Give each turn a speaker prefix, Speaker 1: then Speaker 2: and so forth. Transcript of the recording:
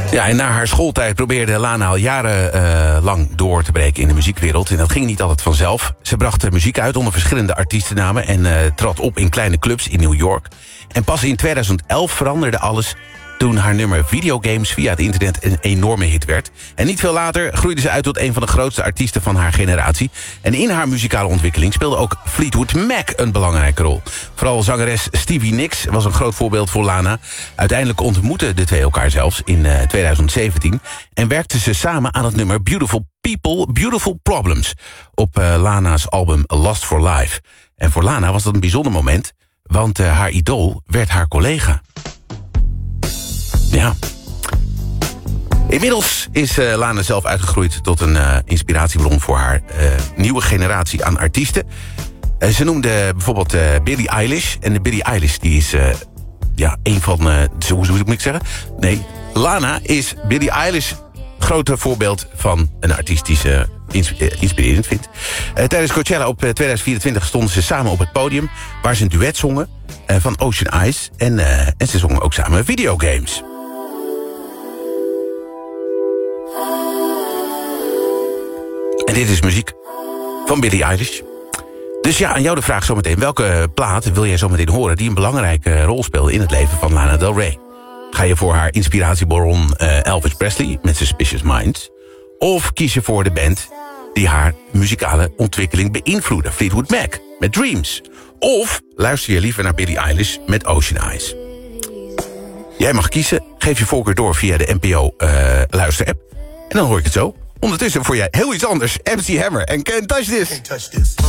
Speaker 1: Ja, en na haar schooltijd probeerde Lana al jarenlang door te breken in de muziekwereld. En dat ging niet altijd vanzelf. Ze bracht muziek uit onder verschillende artiestennamen en trad op in kleine clubs in New York. En pas in 2011 veranderde alles toen haar nummer Videogames via het internet een enorme hit werd. En niet veel later groeide ze uit tot een van de grootste artiesten van haar generatie. En in haar muzikale ontwikkeling speelde ook Fleetwood Mac een belangrijke rol. Vooral zangeres Stevie Nicks was een groot voorbeeld voor Lana. Uiteindelijk ontmoetten de twee elkaar zelfs in 2017... en werkten ze samen aan het nummer Beautiful People, Beautiful Problems op Lana's album Lost for Life. En voor Lana was dat een bijzonder moment, want haar idool werd haar collega. Ja. Inmiddels is Lana zelf uitgegroeid tot een inspiratiebron voor haar nieuwe generatie aan artiesten. Ze noemde bijvoorbeeld Billie Eilish. En de Billie Eilish die is een van... hoe moet ik zeggen? Nee, Lana is Billie Eilish grote voorbeeld van een artiest die ze inspirerend vindt. Tijdens Coachella op 2024 stonden ze samen op het podium, waar ze een duet zongen van Ocean Eyes. En ze zongen ook samen Videogames. En dit is muziek van Billie Eilish. Dus ja, aan jou de vraag zometeen. Welke plaat wil jij zometeen horen die een belangrijke rol speelde in het leven van Lana Del Rey? Ga je voor haar inspiratiebron Elvis Presley met Suspicious Minds? Of kies je voor de band die haar muzikale ontwikkeling beïnvloedde? Fleetwood Mac met Dreams. Of luister je liever naar Billie Eilish met Ocean Eyes? Jij mag kiezen. Geef je voorkeur door via de NPO luisterapp. En dan hoor ik het zo. Ondertussen voor jij heel iets anders. MC Hammer en Can't Touch This.